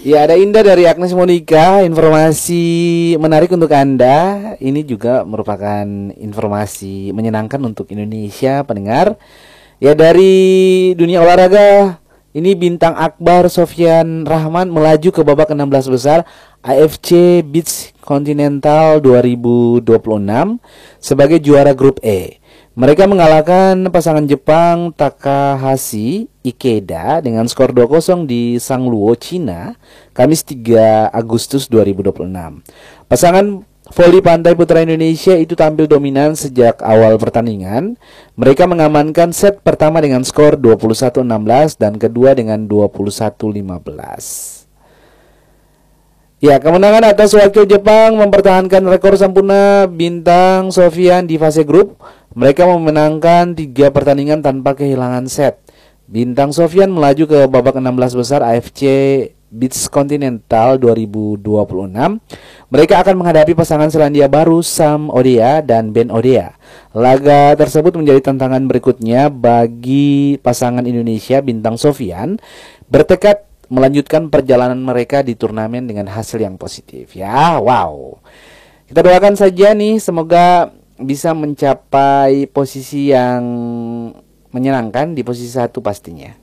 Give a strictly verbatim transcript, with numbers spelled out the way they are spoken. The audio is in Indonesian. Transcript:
Ya, ada Indah dari Agnes Monica. Informasi menarik untuk Anda. Ini juga merupakan informasi menyenangkan untuk Indonesia pendengar. Ya, dari dunia olahraga, ini bintang akbar Sofyan Rahman melaju ke babak enam belas besar A F C Beach Continental dua ribu dua puluh enam sebagai juara grup E. Mereka mengalahkan pasangan Jepang Takahashi Ikeda dengan skor dua kosong di Sangluo, Cina, Kamis tiga Agustus dua ribu dua puluh enam. Pasangan voli pantai putra Indonesia itu tampil dominan sejak awal pertandingan. Mereka mengamankan set pertama dengan skor dua puluh satu enam belas dan kedua dengan dua puluh satu lima belas. Ya, kemenangan atas wakil Jepang mempertahankan rekor sempurna bintang Sofyan di fase grup. Mereka memenangkan tiga pertandingan tanpa kehilangan set. Bintang Sofyan melaju ke babak enam belas besar A F C Beach Continental dua ribu dua puluh enam. Mereka akan menghadapi pasangan Selandia Baru Sam Odea dan Ben Odea. Laga tersebut menjadi tantangan berikutnya bagi pasangan Indonesia. Bintang Sofyan bertekad melanjutkan perjalanan mereka di turnamen dengan hasil yang positif. Ya, wow. Kita doakan saja nih, semoga bisa mencapai posisi yang menyenangkan di posisi satu pastinya.